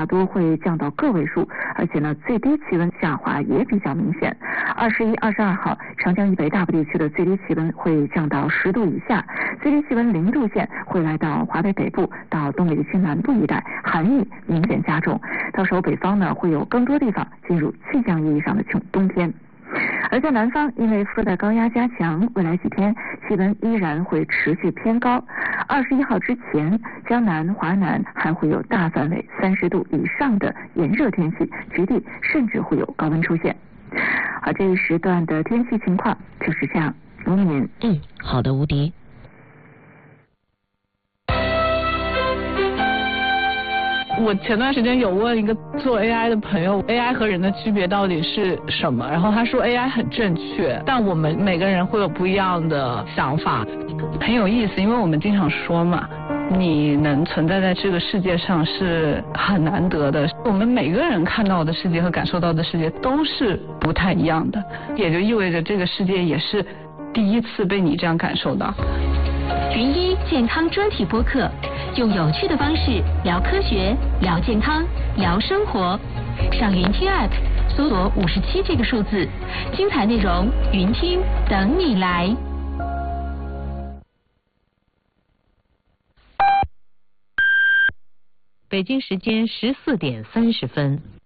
都会降到个位数，而且呢，最低气温下滑也比较明显。21、22号，长江以北大部地区的最低气温会降到10度以下，最低气温0度线会来到华北北部到东北地区南部一带，寒意明显加重。到时候北方呢，会有更多地方进入气象意义上的冬天。而在南方，因为副热带高压加强，未来几天气温依然会持续偏高。21号之前，江南、华南还会有大范围30度以上的炎热天气，局地甚至会有高温出现。而这一时段的天气情况就是这样。吴敏， 好的，吴迪。 我前段时间有问一个做 AI 的朋友 ，AI 和人的区别到底是什么？然后他说 AI 很正确，但我们每个人会有不一样的想法，很有意思。因为我们经常说嘛，你能存在在这个世界上是很难得的。我们每个人看到的世界和感受到的世界都是不太一样的，也就意味着这个世界也是第一次被你这样感受到。 云医健康专题播客，用有趣的方式聊科学、聊健康、聊生活。上云听 App 搜索57这个数字，精彩内容云听等你来。 北京时间14点30分。